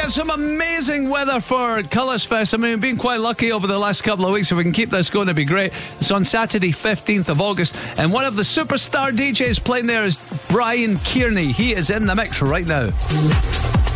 got some amazing weather for Colours Fest. I mean, we've been quite lucky over the last couple of weeks. If we can keep this going, it'd be great. It's on Saturday, 15th of August. And one of the superstar DJs playing there is Brian Kearney. He is in the mix right now.